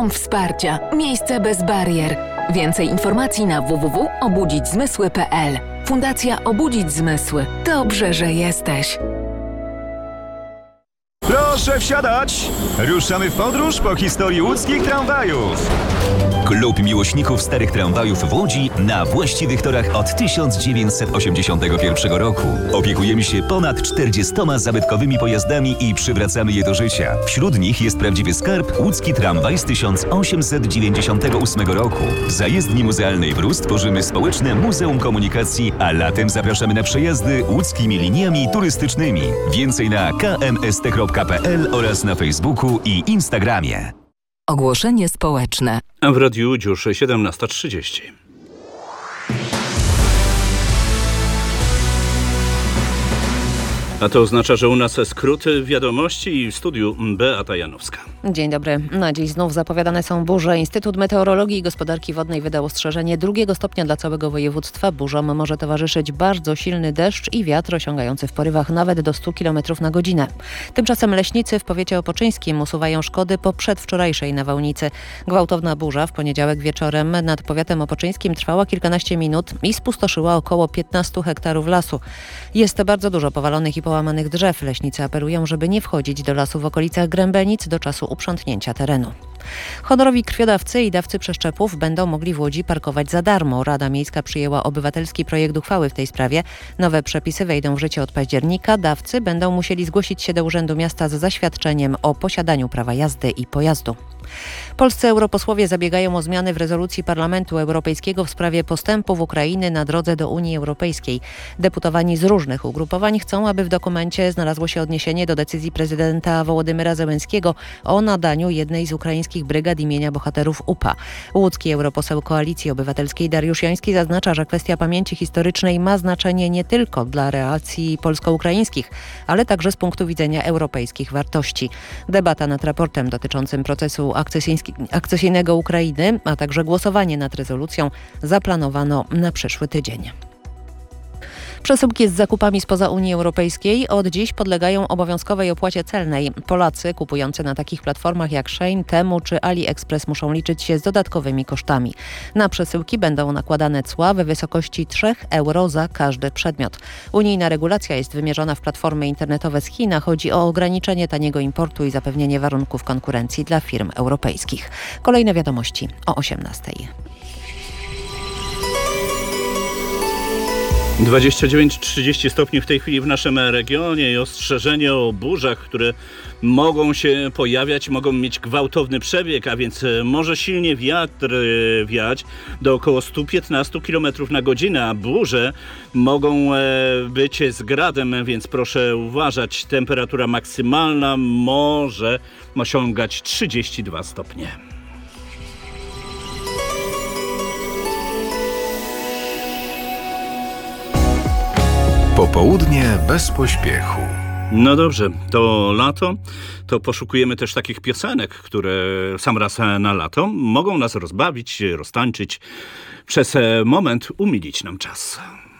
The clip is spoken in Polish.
Dom wsparcia. Miejsce bez barier. Więcej informacji na www.obudzićzmysły.pl. Fundacja Obudzić Zmysły. Dobrze, że jesteś. Proszę wsiadać! Ruszamy w podróż po historii łódzkich tramwajów. Klub miłośników starych tramwajów w Łodzi na właściwych torach od 1981 roku. Opiekujemy się ponad 40 zabytkowymi pojazdami i przywracamy je do życia. Wśród nich jest prawdziwy skarb łódzki tramwaj z 1898 roku. W zajezdni muzealnej Wróz tworzymy społeczne Muzeum Komunikacji, a latem zapraszamy na przejazdy łódzkimi liniami turystycznymi. Więcej na kmst.pl oraz na Facebooku i Instagramie. Ogłoszenie społeczne. A w Radiu już 17:30. A to oznacza, że u nas skróty wiadomości i w studiu Beata Janowska. Dzień dobry. Na dziś znów zapowiadane są burze. Instytut Meteorologii i Gospodarki Wodnej wydał ostrzeżenie 2. stopnia dla całego województwa. Burzom może towarzyszyć bardzo silny deszcz i wiatr osiągający w porywach nawet do 100 km na godzinę. Tymczasem leśnicy w powiecie opoczyńskim usuwają szkody po przedwczorajszej nawałnicy. Gwałtowna burza w poniedziałek wieczorem nad powiatem opoczyńskim trwała kilkanaście minut i spustoszyła około 15 hektarów lasu. Jest bardzo dużo powalonych i połamanych drzew. Leśnicy apelują, żeby nie wchodzić do lasu w okolicach Grębenic do czasu uprzątnięcia terenu. Honorowi krwiodawcy i dawcy przeszczepów będą mogli w Łodzi parkować za darmo. Rada Miejska przyjęła obywatelski projekt uchwały w tej sprawie. Nowe przepisy wejdą w życie od października. Dawcy będą musieli zgłosić się do Urzędu Miasta z zaświadczeniem o posiadaniu prawa jazdy i pojazdu. Polscy europosłowie zabiegają o zmiany w rezolucji Parlamentu Europejskiego w sprawie postępów Ukrainy na drodze do Unii Europejskiej. Deputowani z różnych ugrupowań chcą, aby w dokumencie znalazło się odniesienie do decyzji prezydenta Wołodymyra Zełenskiego o nadaniu jednej z ukraińskich brygad imienia bohaterów UPA. Łódzki europoseł Koalicji Obywatelskiej Dariusz Joński zaznacza, że kwestia pamięci historycznej ma znaczenie nie tylko dla relacji polsko-ukraińskich, ale także z punktu widzenia europejskich wartości. Debata nad raportem dotyczącym procesu akcesyjnego Ukrainy, a także głosowanie nad rezolucją zaplanowano na przyszły tydzień. Przesyłki z zakupami spoza Unii Europejskiej od dziś podlegają obowiązkowej opłacie celnej. Polacy kupujący na takich platformach jak Shein, Temu czy AliExpress muszą liczyć się z dodatkowymi kosztami. Na przesyłki będą nakładane cła w wysokości 3 euro za każdy przedmiot. Unijna regulacja jest wymierzona w platformy internetowe z Chin. Chodzi o ograniczenie taniego importu i zapewnienie warunków konkurencji dla firm europejskich. Kolejne wiadomości o 18:00. 29-30 stopni w tej chwili w naszym regionie i ostrzeżenie o burzach, które mogą się pojawiać, mogą mieć gwałtowny przebieg, a więc może silnie wiatr wiać do około 115 km na godzinę, a burze mogą być z gradem, więc proszę uważać. Temperatura maksymalna może osiągać 32 stopnie. Popołudnie bez pośpiechu. No dobrze, to lato, to poszukujemy też takich piosenek, które sam raz na lato mogą nas rozbawić, roztańczyć, przez moment umilić nam czas.